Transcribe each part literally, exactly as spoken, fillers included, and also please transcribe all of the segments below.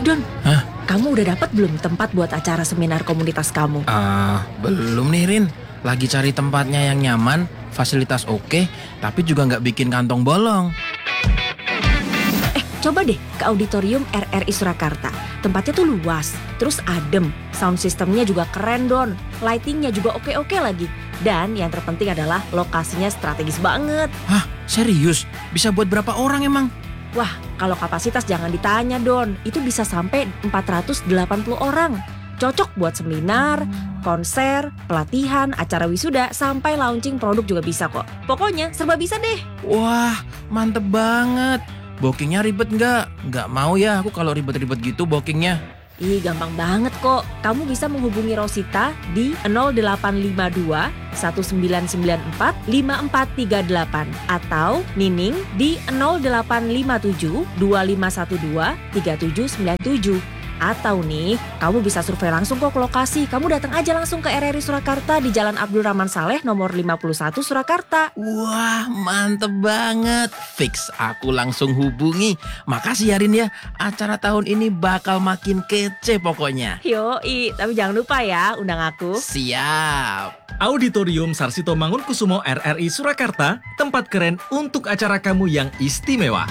Don, Hah? kamu udah dapat belum tempat buat acara seminar komunitas kamu? Ah, belum nih Rin. Lagi cari tempatnya yang nyaman, fasilitas oke, tapi juga nggak bikin kantong bolong. Eh, coba deh ke auditorium R R I Surakarta. Tempatnya tuh luas, terus adem. Sound systemnya juga keren, Don. Lightingnya juga oke-oke lagi. Dan yang terpenting adalah lokasinya strategis banget. Hah, serius? Bisa buat berapa orang emang? Wah, kalau kapasitas jangan ditanya, Don. Itu bisa sampai empat ratus delapan puluh orang. Cocok buat seminar, konser, pelatihan, acara wisuda, sampai launching produk juga bisa kok. Pokoknya serba bisa deh. Wah, mantep banget. Bookingnya ribet nggak? Nggak mau ya aku kalau ribet-ribet gitu bookingnya. Ih, gampang banget kok. Kamu bisa menghubungi Rosita di nol delapan lima dua satu sembilan sembilan empat lima empat tiga delapan atau Nining di nol delapan lima tujuh dua lima satu dua tiga tujuh sembilan tujuh. Atau nih, kamu bisa survei langsung kok ke lokasi. Kamu datang aja langsung ke R R I Surakarta di Jalan Abdul Rahman Saleh nomor lima puluh satu Surakarta. Wah, mantep banget. Fix, aku langsung hubungi. Makasih ya Rin ya, acara tahun ini bakal makin kece pokoknya. Yoi, tapi jangan lupa ya undang aku. Siap. Auditorium Sarsito Mangunkusumo R R I Surakarta, tempat keren untuk acara kamu yang istimewa.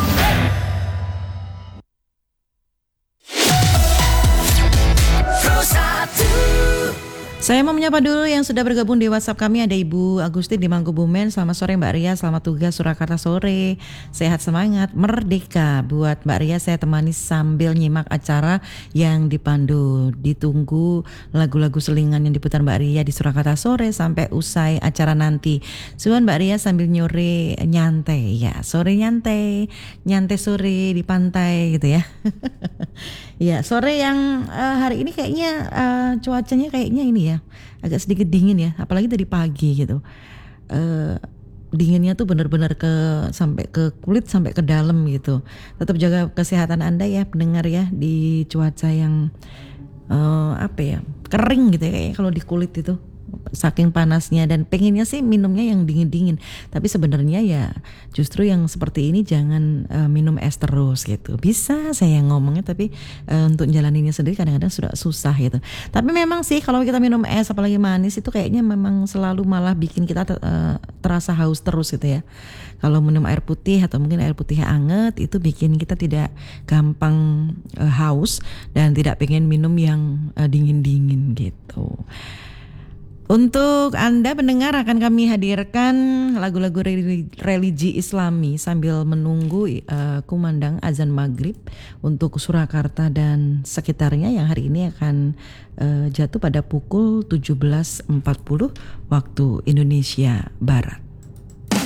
Saya mau menyapa dulu yang sudah bergabung di WhatsApp kami. Ada Ibu Agustin di Mangkubumen. Selamat sore Mbak Ria, selamat tugas Surakarta sore. Sehat semangat, merdeka. Buat Mbak Ria saya temani sambil nyimak acara yang dipandu. Ditunggu lagu-lagu selingan yang diputar Mbak Ria di Surakarta sore sampai usai acara nanti. Suan Mbak Ria sambil nyore nyantai ya. Sore nyantai, nyantai sore di pantai gitu ya. Ya, sore yang uh, hari ini kayaknya uh, cuacanya kayaknya ini ya, agak sedikit dingin ya, apalagi dari pagi gitu. Uh, dinginnya tuh benar-benar ke sampai ke kulit sampai ke dalam gitu. Tetap jaga kesehatan Anda ya pendengar ya di cuaca yang uh, apa ya, kering gitu ya kayaknya kalau di kulit itu. Saking panasnya dan pengennya sih minumnya yang dingin-dingin. Tapi sebenarnya ya justru yang seperti ini jangan uh, minum es terus gitu. Bisa saya ngomongnya tapi uh, untuk jalaninnya sendiri kadang-kadang sudah susah gitu. Tapi memang sih kalau kita minum es apalagi manis itu kayaknya memang selalu malah bikin kita uh, terasa haus terus gitu ya. Kalau minum air putih atau mungkin air putih hangat itu bikin kita tidak gampang uh, haus dan tidak pengen minum yang uh, dingin-dingin gitu. Untuk Anda pendengar akan kami hadirkan lagu-lagu religi Islami sambil menunggu uh, kumandang azan maghrib untuk Surakarta dan sekitarnya yang hari ini akan uh, jatuh pada pukul tujuh belas empat puluh waktu Indonesia Barat.